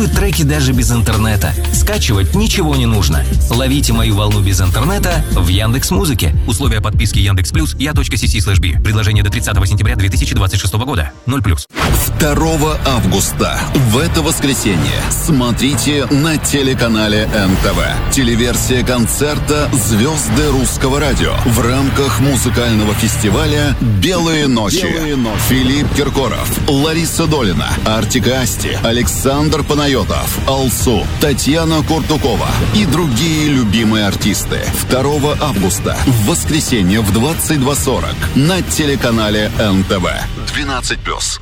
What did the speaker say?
Треки даже без интернета. Скачивать ничего не нужно. Ловите мою волну без интернета в Яндекс.Музыке. Условия подписки Яндекс.Плюс я.cc/b. Предложение до 30 сентября 2026 года. 0+. 2 августа в это воскресенье смотрите на телеканале НТВ. Телеверсия концерта «Звезды русского радио» в рамках музыкального фестиваля «Белые ночи». Филипп Киркоров, Лариса Долина, Артик и Асти, Александр Панайотов, Алсу, Татьяна Куртукова и другие любимые артисты. 2 августа в воскресенье в 22:40 на телеканале НТВ. 12+.